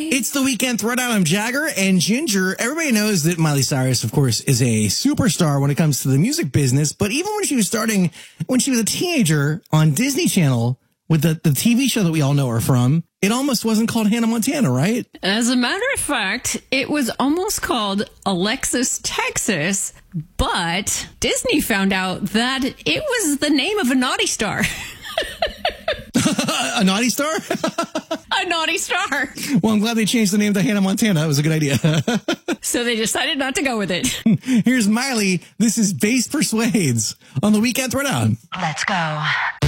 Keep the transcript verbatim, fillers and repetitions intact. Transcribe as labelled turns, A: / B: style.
A: It's the Weekend Throwdown. I'm Jagger and Ginger. Everybody knows that Miley Cyrus, of course, is a superstar when it comes to the music business. But even when she was starting, when she was a teenager on Disney Channel with the, the T V show that we all know her from, it almost wasn't called Hannah Montana, right?
B: As a matter of fact, it was almost called Alexis Texas, but Disney found out that it was the name of a naughty star.
A: A naughty star?
B: A naughty star.
A: Well, I'm glad they changed the name to Hannah Montana. That was a good idea.
B: So they decided not to go with it.
A: Here's Miley. This is Bass Persuades on the Weekend Throwdown.
C: Let's go.